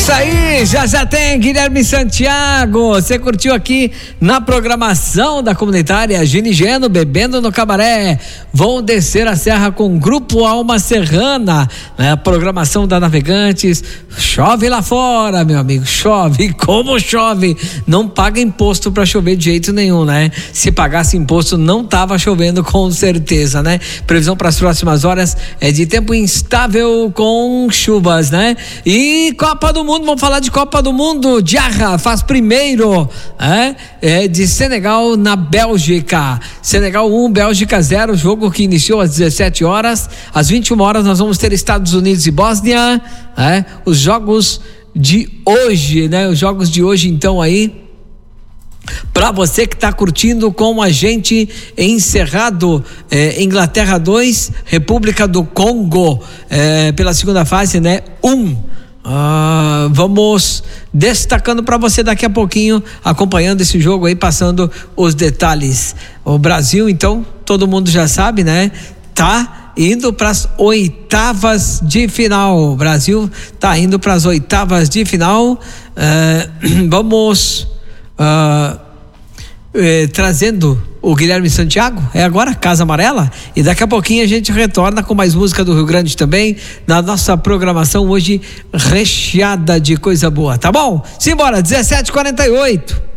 Isso aí, já tem Guilherme Santiago. Você curtiu aqui na programação da comunitária Gini Geno, Bebendo no Cabaré. Vão descer a serra com o Grupo Alma Serrana, né? Programação da Navegantes. Chove lá fora, meu amigo, chove. Como chove? Não paga imposto pra chover de jeito nenhum, né? Se pagasse imposto, não tava chovendo com certeza, né? Previsão para as próximas horas é de tempo instável com chuvas, né? E Copa do Mundo, vamos falar de Copa do Mundo. Diarra faz primeiro, de Senegal na Bélgica. Senegal 1, Bélgica 0, jogo que iniciou às 17 horas. Às 21 horas nós vamos ter Estados Unidos e Bósnia, os jogos de hoje, né? Os jogos de hoje, então, aí, para você que está curtindo com a gente, encerrado Inglaterra 2, República do Congo, pela segunda fase, né? 1. Vamos destacando para você daqui a pouquinho, acompanhando esse jogo aí, passando os detalhes. O Brasil, então, todo mundo já sabe, né? Tá indo para as oitavas de final. O Brasil tá indo para as oitavas de final. Vamos trazendo o Guilherme Santiago, agora Casa Amarela, e daqui a pouquinho a gente retorna com mais música do Rio Grande também, na nossa programação hoje recheada de coisa boa, tá bom? Simbora, 17h48.